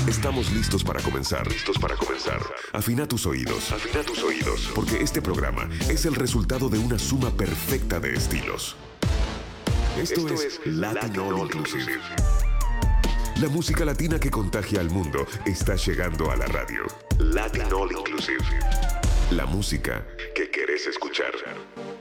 Estamos listos para comenzar. Afina tus oídos. Porque este programa es el resultado de una suma perfecta de estilos. Esto es Latin All Inclusive. La música latina que contagia al mundo está llegando a la radio. Latin All Inclusive. La música que querés escuchar.